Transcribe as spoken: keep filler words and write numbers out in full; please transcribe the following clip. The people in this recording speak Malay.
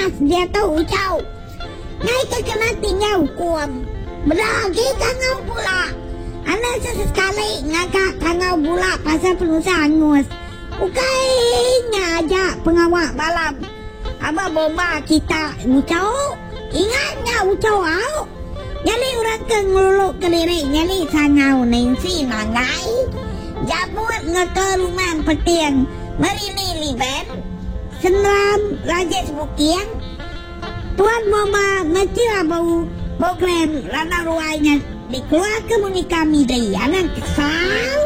panas dia tahu ucau. Ngai kena tinggal hukum. Berlagi tangau pula. Anak sesekali ngagak tangau pula pasal penusa angus. Ukainya aja pengawak malam. Abah bomba kita ucau. Ingatnya ucau au. Jadi orang kengeluluk kelirik nyali sangau nengsi mangai. Jabut ngekeruman petian. Merini liben. Senram rajes bukian. Tuan mama ngecil bau bau krem lana ruainya dikeluar kemunikasi dari anak kesal.